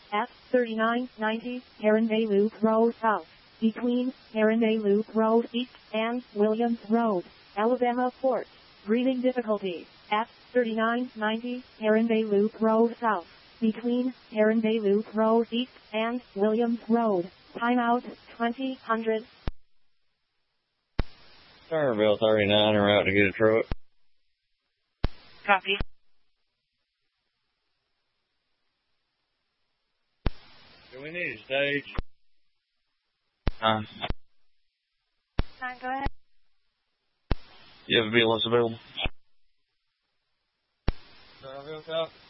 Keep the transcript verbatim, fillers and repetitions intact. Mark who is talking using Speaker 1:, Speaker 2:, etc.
Speaker 1: at thirty-nine ninety Herondale Loop Road South, between Herondale Loop Road East and Williams Road, Alabama Port. Breathing difficulties at thirty-nine ninety Herondale Loop Road South, between Herondale Loop Road East and Williams Road. Timeout twenty hundred.
Speaker 2: Starville thirty-nine, en route to get a truck.
Speaker 1: Copy.
Speaker 2: Do we need a stage?
Speaker 3: Uh,
Speaker 1: Fine, go ahead.
Speaker 3: you have a ambulance available?
Speaker 2: Starville, cop.